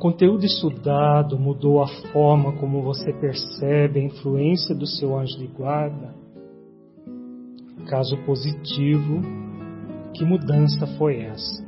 conteúdo estudado mudou a forma como você percebe a influência do seu anjo de guarda? Caso positivo, que mudança foi essa?